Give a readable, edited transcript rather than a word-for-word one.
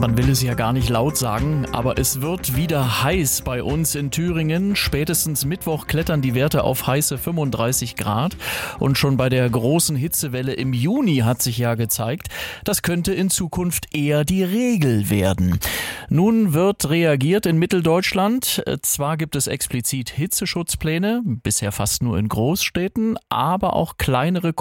Man will es ja gar nicht laut sagen, aber es wird wieder heiß bei uns in Thüringen. Spätestens Mittwoch klettern die Werte auf heiße 35 Grad. Und schon bei der großen Hitzewelle im Juni hat sich ja gezeigt, das könnte in Zukunft eher die Regel werden. Nun wird reagiert in Mitteldeutschland. Zwar gibt es explizit Hitzeschutzpläne, bisher fast nur in Großstädten, aber auch kleinere